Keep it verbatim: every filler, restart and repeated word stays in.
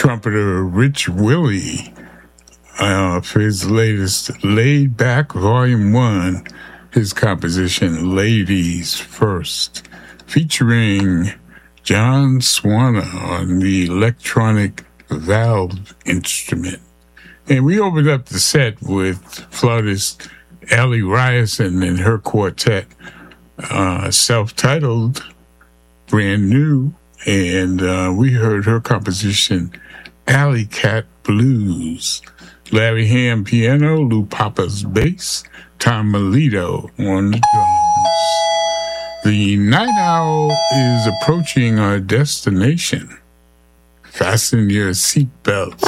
trumpeter Rich Willie uh, for his latest Laid Back Volume one, his composition Ladies First, featuring John Swanner on the electronic valve instrument. And we opened up the set with flautist Allie Ryerson and her quartet, uh, self-titled, brand new, and uh, we heard her composition, Alley Cat Blues. Larry Ham piano, Lou Papa's bass, Tom Melito on the drums. The night owl is approaching our destination. Fasten your seatbelts.